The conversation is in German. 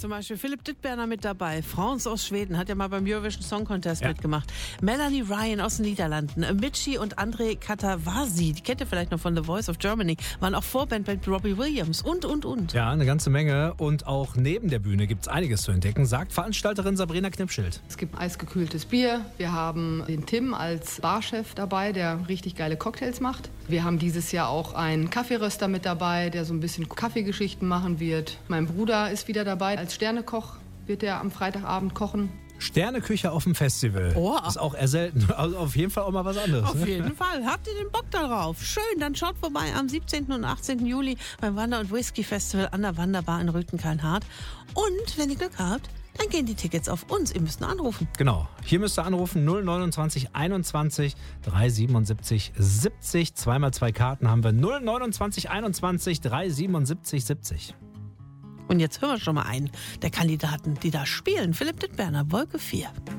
zum Beispiel Philipp Dittberner mit dabei. France aus Schweden, hat ja mal beim Eurovision Song Contest mitgemacht. Melanie Ryan aus den Niederlanden. Mitchie und André Katawasi, die kennt ihr vielleicht noch von The Voice of Germany, waren auch Vorband bei Robbie Williams und. Ja, eine ganze Menge. Und auch neben der Bühne gibt es einiges zu entdecken, sagt Veranstalterin Sabrina Knipschild. Es gibt eisgekühltes Bier. Wir haben den Tim als Barchef dabei, der richtig geile Cocktails macht. Wir haben dieses Jahr auch einen Kaffeeröster mit dabei, der so ein bisschen Kaffeegeschichten machen wird. Mein Bruder ist wieder dabei. Als Sternekoch wird er am Freitagabend kochen. Sterneküche auf dem Festival. Oh. Ist auch eher selten. Also auf jeden Fall auch mal was anderes. Auf jeden Fall. Habt ihr den Bock darauf? Schön, dann schaut vorbei am 17. und 18. Juli beim Wander- und Whisky Festival an der Wanderbar in Rüthen-Kallenhardt. Und wenn ihr Glück habt, dann gehen die Tickets auf uns. Ihr müsst nur anrufen. Genau. Hier müsst ihr anrufen 029 21 377 70. 2x2 Karten haben wir 029 21 377 70. Und jetzt hören wir schon mal einen der Kandidaten, die da spielen. Philipp Dittberner, Wolke 4.